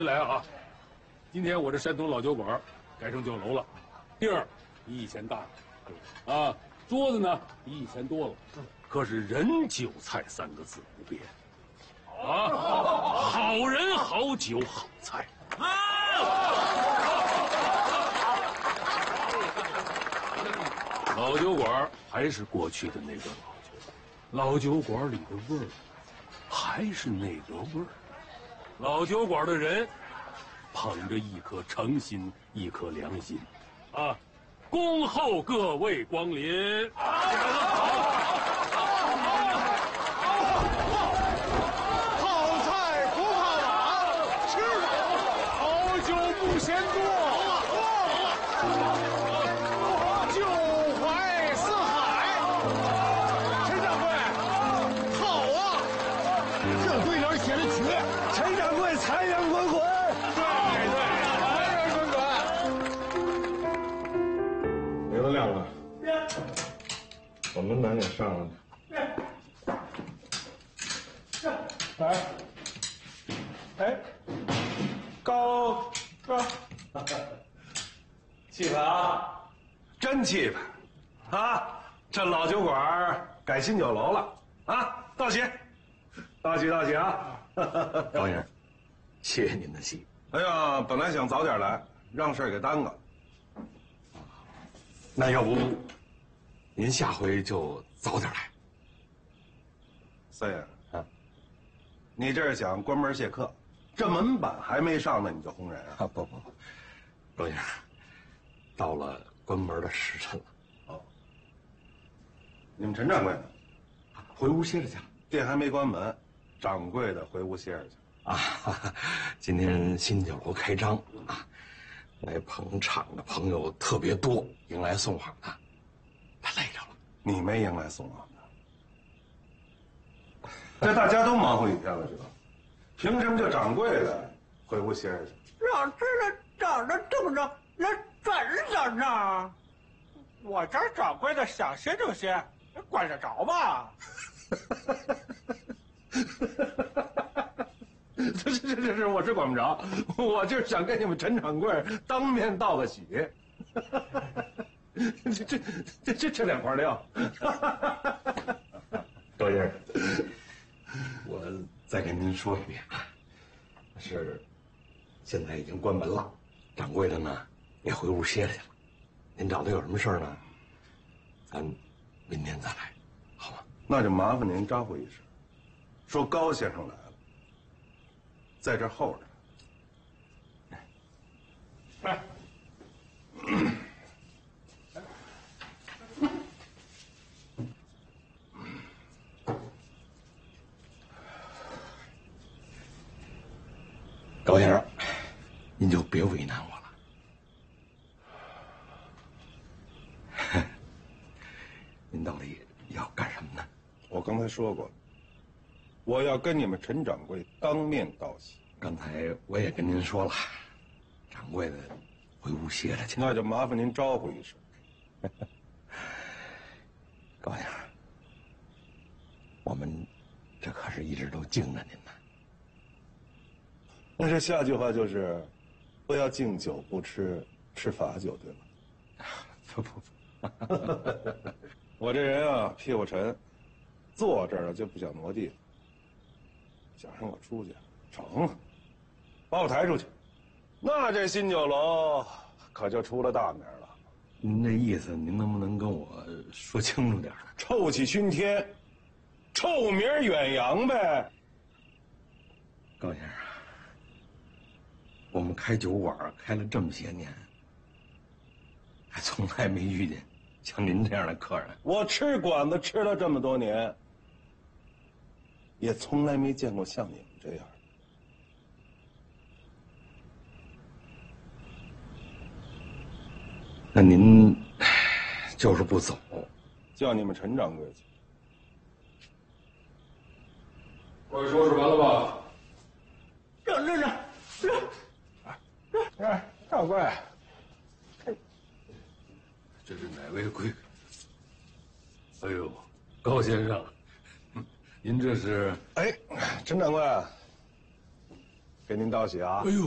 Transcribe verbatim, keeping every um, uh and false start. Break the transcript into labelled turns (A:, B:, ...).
A: 来啊！今天我这山东老酒馆改成酒楼了，地儿比以前大了，啊，桌子呢比以前多了，可是人酒菜三个字不变，啊，好人好酒好菜啊！老酒馆还是过去的那个老酒，老酒馆里的味儿还是那个味儿。老酒馆的人捧着一颗诚心，一颗良心，啊，恭候各位光临。好
B: 菜不怕晚，吃吧，好酒不嫌多。酒怀四海，陈掌柜，好啊！这对联写的绝。陈掌柜财源滚滚，对对，财源滚滚。
C: 刘德亮啊，我们南给上了。
B: 来，哎，高高，
C: 气派啊，真气派啊！这老酒馆改新酒楼了啊！道喜，道喜，道喜啊！
D: 高爷，谢谢您的喜。
C: 哎呀，本来想早点来，让事儿给耽搁。
D: 那要不，您下回就早点来。
C: 三爷啊，你这是想关门谢客？这门板还没上呢，你就轰人啊？
D: 啊不不不，高爷，到了关门的时辰了。
C: 哦，你们陈掌柜呢？
D: 回屋歇着去了。
C: 店还没关门，掌柜的回屋歇着去。
D: 啊，哈哈，今天新酒楼开张啊，来捧场的朋友特别多，迎来送往的，他累着了。
C: 你没迎来送往的，这大家都忙活一天了，是吧？凭什么就掌柜的回屋歇着去？
B: 老知道长得这么着，那准怎呢？我这掌柜的想歇就歇，管得着吗？
C: 这这这这，我是管不着，我就是想跟你们陈掌柜当面道个喜。这这这这这两块料。
D: 高爷，我再跟您说一遍，是现在已经关门了，掌柜的呢也回屋歇着去了。您找他有什么事儿呢？咱明天再来，好吗？
C: 那就麻烦您招呼一声，说高先生来了，在这候着。
B: 来。
D: 高先生，您就别为难我了。您到底要干什么呢？
C: 我刚才说过，我要跟你们陈掌柜当面道喜。
D: 刚才我也跟您说了，掌柜的回屋歇着去。
C: 那就麻烦您招呼一声。
D: 高先生，我们这可是一直都敬着您呢。
C: 那这下句话就是，不要敬酒不吃，吃罚酒，对吗？
D: 不不不，
C: 我这人啊，屁股沉，坐这儿就不想挪地了。想让我出去，成啊，把我抬出去，那这新酒楼可就出了大名了。
D: 您这意思，您能不能跟我说清楚点呢？
C: 臭气熏天，臭名远扬呗。
D: 高先生，我们开酒馆开了这么些年，还从来没遇见像您这样的客人。
C: 我吃馆子吃了这么多年，也从来没见过像你们这样。
D: 那您就是不走，
C: 叫你们陈掌柜去。
A: 各位收拾完了吧？
B: 这这这这，哎，掌柜，
A: 这是哪位贵？哎呦，高先生，您这是？
C: 哎，陈掌柜，给您道喜啊！
A: 哎呦。